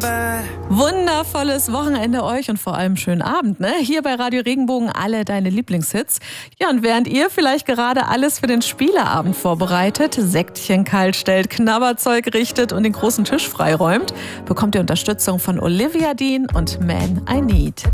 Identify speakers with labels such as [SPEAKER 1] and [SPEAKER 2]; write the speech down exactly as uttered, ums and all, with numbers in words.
[SPEAKER 1] Wundervolles Wochenende euch und vor allem schönen Abend, ne? Hier bei Radio Regenbogen alle deine Lieblingshits. Ja, und während ihr vielleicht gerade alles für den Spieleabend vorbereitet, Sektchen kalt stellt, Knabberzeug richtet und den großen Tisch freiräumt, bekommt ihr Unterstützung von Olivia Dean und Man I Need.